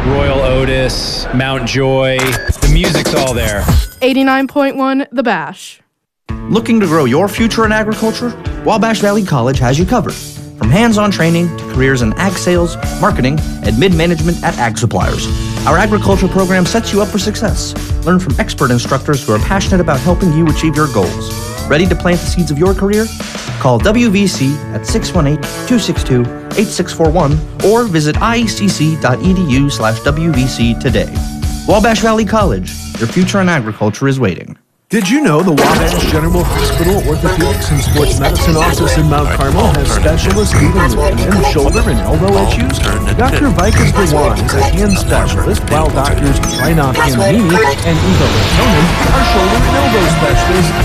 Royal Otis, Mount Joy. The music's all there. 89.1 The Bash. Looking to grow your future in agriculture? Wabash Valley College has you covered. From hands-on training to careers in ag sales, marketing, and mid-management at Ag Suppliers. Our agriculture program sets you up for success. Learn from expert instructors who are passionate about helping you achieve your goals. Ready to plant the seeds of your career? Call WVC at 618-262-8641 or visit iecc.edu/WVC today. Wabash Valley College, your future in agriculture is waiting. Did you know the Wabash General Hospital Orthopedics and Sports Medicine office in Mount Carmel has specialists dealing with hand, shoulder, and elbow issues? Dr. Vikas Dewan is a hand specialist, while doctors Reinach Hamini and Eva Latonen are shoulder and elbow specialists